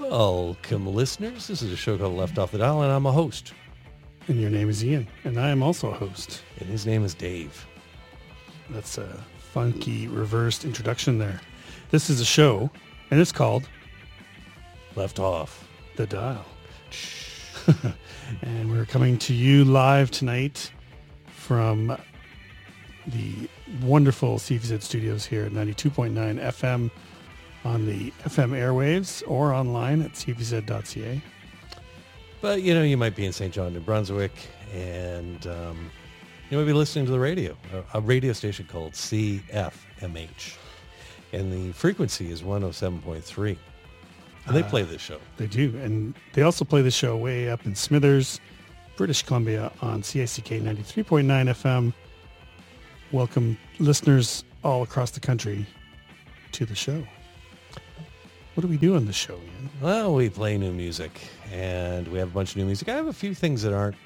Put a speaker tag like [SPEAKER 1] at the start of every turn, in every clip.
[SPEAKER 1] Welcome, listeners. This is a show called Left Off the Dial, and I'm a host.
[SPEAKER 2] And your name is Ian, and I am also a host.
[SPEAKER 1] And his name is Dave.
[SPEAKER 2] That's a funky reversed introduction there. This is a show, and it's called
[SPEAKER 1] Left Off
[SPEAKER 2] the Dial. And we're coming to you live tonight from the wonderful CVZ studios here at 92.9 FM on the FM airwaves or online at cvz.ca.
[SPEAKER 1] But, you know, you might be in St. John, New Brunswick, and you might be listening to the radio, a radio station called CFMH. And the frequency is 107.3. And they play this show.
[SPEAKER 2] They do. And they also play the show way up in Smithers, British Columbia on CICK 93.9 FM. Welcome listeners all across the country to the show. What do we do on the show, Ian?
[SPEAKER 1] Well, we play new music, and we have a bunch of new music. I have a few things that aren't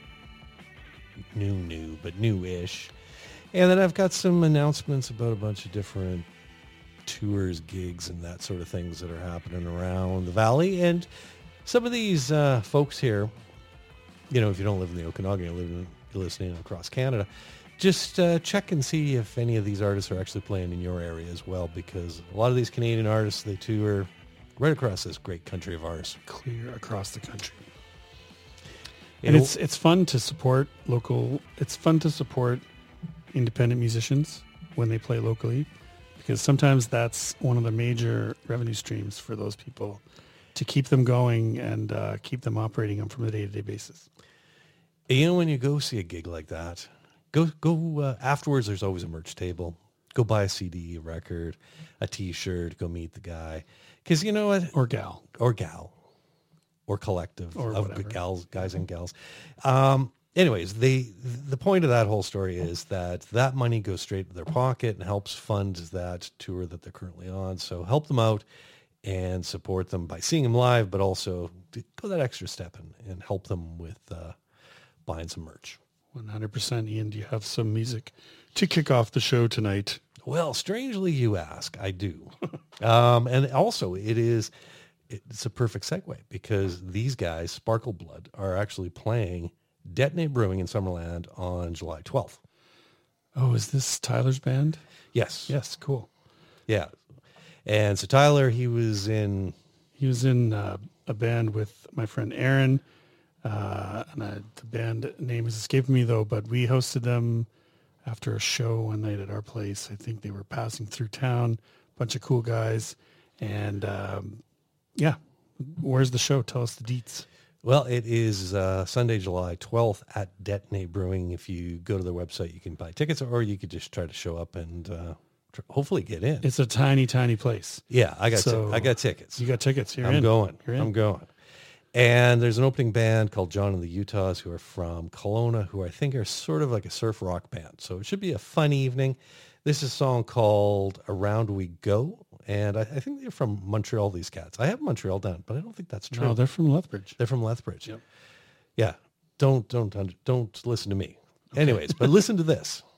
[SPEAKER 1] new, but new-ish. And then I've got some announcements about a bunch of different tours, gigs, and that sort of things that are happening around the valley. And some of these folks here, you know, if you don't live in the Okanagan, you're listening across Canada, just check and see if any of these artists are actually playing in your area as well, because a lot of these Canadian artists, they tour right across this great country of ours.
[SPEAKER 2] Clear across the country. And it's fun to support local, it's fun to support independent musicians when they play locally, because sometimes that's one of the major revenue streams for those people to keep them going and keep them operating on from a day-to-day basis.
[SPEAKER 1] You know, when you go see a gig like that, go afterwards, there's always a merch table. Go buy a CD, a record, a T-shirt, go meet the guy. Because you know what?
[SPEAKER 2] Or gal.
[SPEAKER 1] Or collective
[SPEAKER 2] or
[SPEAKER 1] of
[SPEAKER 2] whatever.
[SPEAKER 1] guys and gals. Anyways, the point of that whole story is that money goes straight to their pocket and helps fund that tour that they're currently on. So help them out and support them by seeing them live, but also go that extra step and help them with buying some merch.
[SPEAKER 2] 100%. Ian, do you have some music to kick off the show tonight?
[SPEAKER 1] Well, strangely you ask, I do. And also it's a perfect segue because these guys, Sparkle Blood, are actually playing Detonate Brewing in Summerland on July 12th.
[SPEAKER 2] Oh, is this Tyler's band?
[SPEAKER 1] Yes.
[SPEAKER 2] Yes, cool.
[SPEAKER 1] Yeah. And so Tyler, he was in
[SPEAKER 2] a band with my friend Aaron. And the band name is escaping me though, but we hosted them after a show one night at our place. I think they were passing through town, bunch of cool guys. And yeah, where's the show? Tell us the deets.
[SPEAKER 1] Well, it is Sunday, July 12th at Detonate Brewing. If you go to their website, you can buy tickets, or you could just try to show up and hopefully get in.
[SPEAKER 2] It's a tiny, tiny place.
[SPEAKER 1] Yeah, I got tickets.
[SPEAKER 2] You got tickets.
[SPEAKER 1] I'm going. And there's an opening band called John and the Utahs who are from Kelowna, who I think are sort of like a surf rock band. So it should be a fun evening. This is a song called Around We Go. And I think they're from Montreal, these cats. I have Montreal down, but I don't think that's true.
[SPEAKER 2] No, they're from Lethbridge.
[SPEAKER 1] They're from Lethbridge.
[SPEAKER 2] Yep.
[SPEAKER 1] Yeah. Don't listen to me. Okay. Anyways, but listen to this.